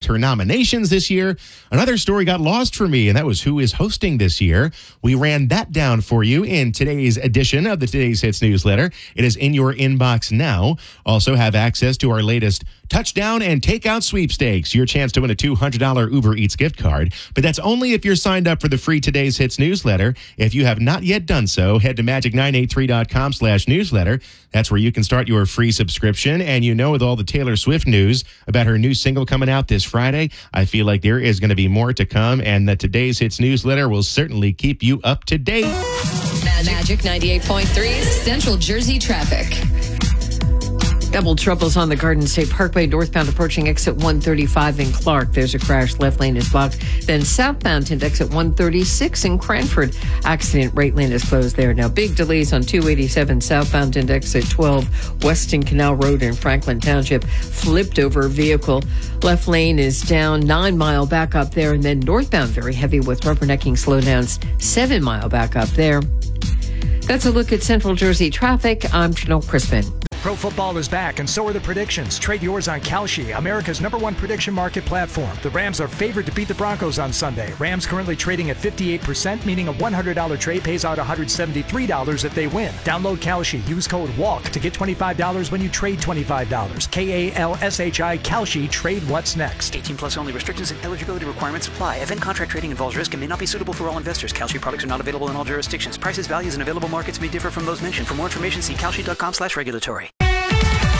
her nominations this year. Another story got lost for me, and that was who is hosting this year. We ran that down for you in today's edition of the Today's Hits newsletter. It is in your inbox now. Also have access to our latest touchdown and takeout sweepstakes, your chance to win a $200 Uber Eats gift card. But that's only if you're signed up for the free Today's Hits newsletter. If you have not yet done so, head to magic983.com/newsletter. That's where you can start your free subscription. And with all the Taylor Swift news about her new single coming out this Friday, I feel like there is going to be more to come, and the Today's Hits newsletter will certainly keep you up to date. Magic 98.3 Central Jersey traffic. Double troubles on the Garden State Parkway, northbound approaching exit 135 in Clark. There's a crash. Left lane is blocked. Then southbound into exit 136 in Cranford. Accident. Right lane is closed there. Now, big delays on 287 southbound into exit 12 Weston Canal Road in Franklin Township. Flipped over vehicle. Left lane is down. 9 mile back up there. And then northbound very heavy with rubbernecking slowdowns. 7 mile back up there. That's a look at Central Jersey traffic. I'm Janelle Crispin. Pro football is back, and so are the predictions. Trade yours on Kalshi, America's #1 prediction market platform. The Rams are favored to beat the Broncos on Sunday. Rams currently trading at 58%, meaning a $100 trade pays out $173 if they win. Download Kalshi. Use code WALK to get $25 when you trade $25. KALSHI Kalshi. Trade what's next. 18 plus only. Restrictions and eligibility requirements apply. Event contract trading involves risk and may not be suitable for all investors. Kalshi products are not available in all jurisdictions. Prices, values, and available markets may differ from those mentioned. For more information, see kalshi.com/regulatory.